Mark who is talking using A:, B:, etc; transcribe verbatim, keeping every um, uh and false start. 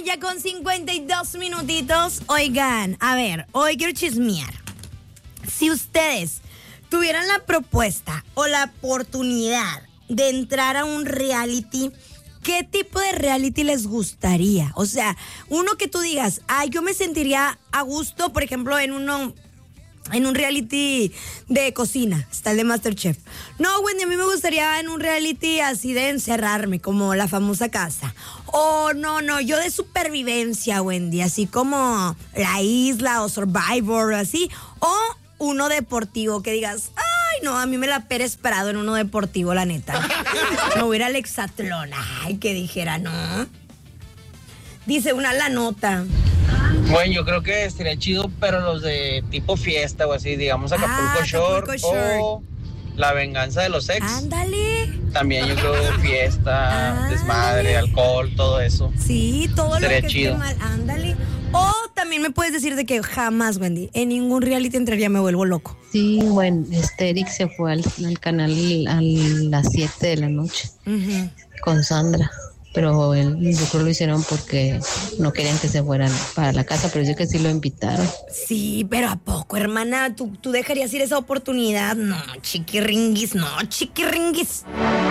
A: ya con cincuenta y dos minutitos. Oigan, a ver, hoy quiero chismear. Si ustedes tuvieran la propuesta o la oportunidad de entrar a un reality, ¿qué tipo de reality les gustaría? O sea, uno que tú digas, ah, yo me sentiría a gusto, por ejemplo, en uno... en un reality de cocina, está el de MasterChef. No, Wendy, a mí me gustaría en un reality así de encerrarme, como La Famosa Casa. O no, no, yo de supervivencia, Wendy, así como La Isla o Survivor, así. O uno deportivo, que digas, ay, no, a mí me la Pérez Prado en uno deportivo, la neta. Me voy a ir al hexatlón, ay, que dijera, no. Dice una la nota.
B: Bueno, yo creo que estaría chido, pero los de tipo fiesta o así, digamos Acapulco,
A: Ah,
B: Shore
A: Acapulco Shore.
B: o La Venganza de los Ex.
A: Ándale.
B: También yo creo fiesta,
A: Ándale.
B: desmadre, alcohol, todo eso.
A: Sí, todo
B: Estaría
A: lo que
B: chido.
A: esté mal, ándale. O también me puedes decir de que jamás, Wendy, en ningún reality entraría, me vuelvo loco.
C: Sí, bueno, este Eric se fue al, al canal a las siete de la noche
A: Uh-huh.
C: con Sandra, pero él, yo creo lo hicieron porque no querían que se fueran para la casa, pero yo que sí lo invitaron.
A: Sí, pero ¿a poco, hermana? ¿Tú, tú dejarías ir esa oportunidad? No, chiquiringuis, no, chiquiringuis.